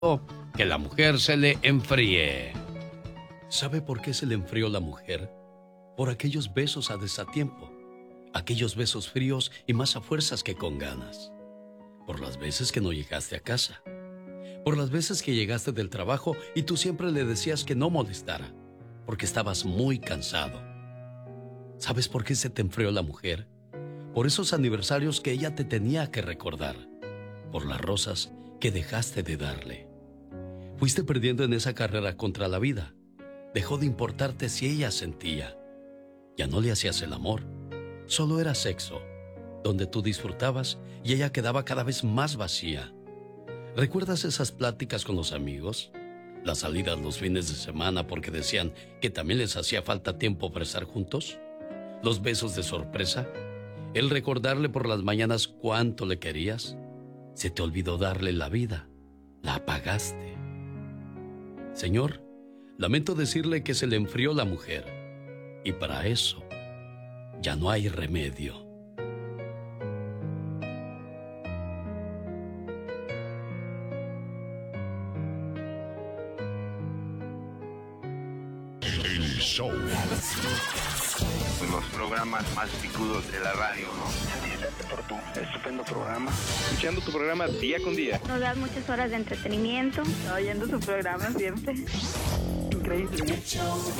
que la mujer se le enfríe. ¿Sabe por qué se le enfrió la mujer? Por aquellos besos a desatiempo, aquellos besos fríos y más a fuerzas que con ganas. Por las veces que no llegaste a casa, por las veces que llegaste del trabajo y tú siempre le decías que no molestara, porque estabas muy cansado. ¿Sabes por qué se te enfrió la mujer? Por esos aniversarios que ella te tenía que recordar, por las rosas que dejaste de darle. Fuiste perdiendo en esa carrera contra la vida. Dejó de importarte si ella sentía. Ya no le hacías el amor, solo era sexo, donde tú disfrutabas y ella quedaba cada vez más vacía. ¿Recuerdas esas pláticas con los amigos? Las salidas los fines de semana porque decían que también les hacía falta tiempo para estar juntos. Los besos de sorpresa. El recordarle por las mañanas cuánto le querías. Se te olvidó darle la vida. La apagaste. Señor, lamento decirle que se le enfrió la mujer. Y para eso ya no hay remedio. El show. Los programas más picudos de la radio, ¿no? Por tu estupendo programa. Escuchando tu programa día con día. Nos das muchas horas de entretenimiento. Oyendo su programa siempre. Increíble.